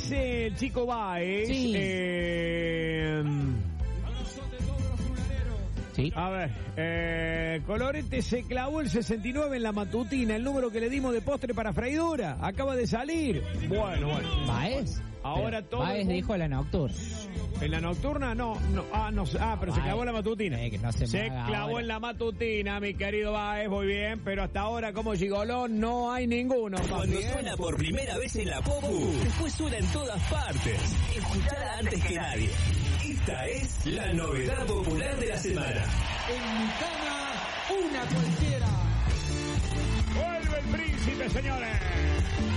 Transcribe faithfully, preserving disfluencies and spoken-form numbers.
dice el chico Baez. Sí. Eh, Sí. a ver, eh, Colorete se clavó el sesenta y nueve en la matutina, el número que le dimos de postre para freidura. Acaba de salir. Bueno, bueno. ¿Baez? Ahora Pero todo el Baez mundo- dijo la nocturna. ¿En la nocturna? No, no. Ah, no, ah pero se Baez. clavó en la matutina. Eh, que no se me haga clavó ahora. en la matutina, mi querido Baez, muy bien. Pero hasta ahora, como gigoló, no hay ninguno. Cuando papi, ¿eh? suena por primera vez en la Popu, después suena en todas partes. Escuchala antes que nadie. Esta es la novedad popular de la semana. En mi cama, una cualquiera. Vuelve el príncipe, señores.